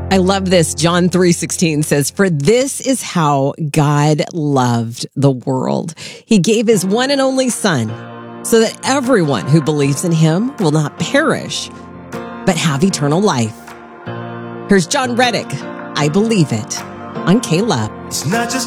I love this. John 3:16 says, "For this is how God loved the world. He gave his one and only Son, so that everyone who believes in him will not perish, but have eternal life." Here's John Reddick. I believe it on K-Love. It's not just